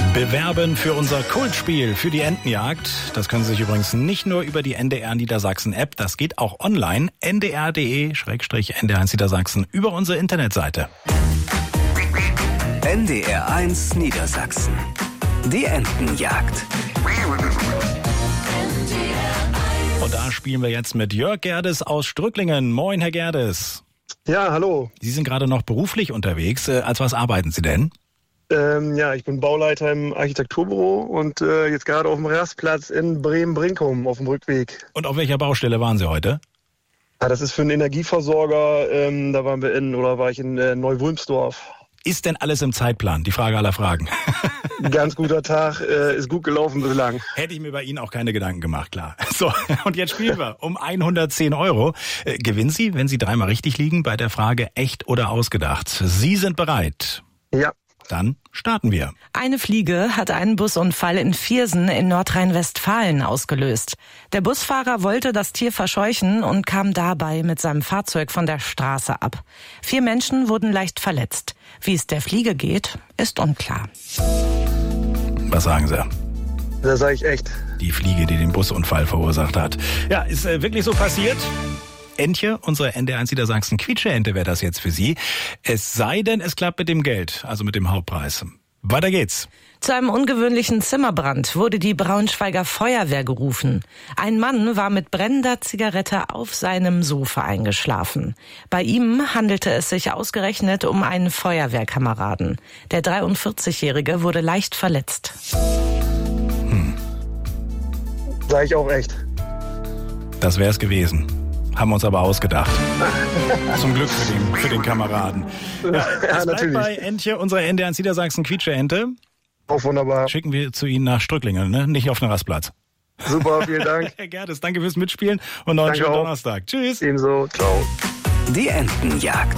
Bewerben für unser Kultspiel für die Entenjagd. Das können Sie sich übrigens nicht nur über die NDR Niedersachsen App, das geht auch online, ndr.de/NDR1 Niedersachsen über unsere Internetseite. NDR1 Niedersachsen. Die Entenjagd. Und da spielen wir jetzt mit Jörg Gerdes aus Strücklingen. Moin, Herr Gerdes. Ja, hallo. Sie sind gerade noch beruflich unterwegs. Als was arbeiten Sie denn? Ich bin Bauleiter im Architekturbüro und jetzt gerade auf dem Rastplatz in Bremen-Brinkum auf dem Rückweg. Und auf welcher Baustelle waren Sie heute? Ja, das ist für einen Energieversorger. Da war ich in Neuwulmsdorf. Ist denn alles im Zeitplan? Die Frage aller Fragen. Ganz guter Tag, ist gut gelaufen bislang. Hätte ich mir bei Ihnen auch keine Gedanken gemacht, klar. So, und jetzt spielen wir um 110 €. Gewinnen Sie, wenn Sie dreimal richtig liegen, bei der Frage echt oder ausgedacht. Sie sind bereit? Ja. Dann starten wir. Eine Fliege hat einen Busunfall in Viersen in Nordrhein-Westfalen ausgelöst. Der Busfahrer wollte das Tier verscheuchen und kam dabei mit seinem Fahrzeug von der Straße ab. 4 Menschen wurden leicht verletzt. Wie es der Fliege geht, ist unklar. Was sagen Sie? Das sage ich echt. Die Fliege, die den Busunfall verursacht hat. Ja, ist wirklich so passiert? Entje, unsere NDR1 Niedersachsen Quietsche-Ente wäre das jetzt für Sie. Es sei denn, es klappt mit dem Geld, also mit dem Hauptpreis. Weiter geht's. Zu einem ungewöhnlichen Zimmerbrand wurde die Braunschweiger Feuerwehr gerufen. Ein Mann war mit brennender Zigarette auf seinem Sofa eingeschlafen. Bei ihm handelte es sich ausgerechnet um einen Feuerwehrkameraden. Der 43-Jährige wurde leicht verletzt. Sag ich auch echt. Das wäre es gewesen. Haben wir uns aber ausgedacht. Zum Glück für den Kameraden. Ja, es bleibt bei Entje, unsere NDR1 Niedersachsen Quietsche-Ente. Auch wunderbar. Schicken wir zu Ihnen nach Strücklingen, ne? Nicht auf den Rastplatz. Super, vielen Dank. Herr Gerdes, danke fürs Mitspielen und noch einen schönen Donnerstag. Tschüss. Ebenso, ciao. Die Entenjagd.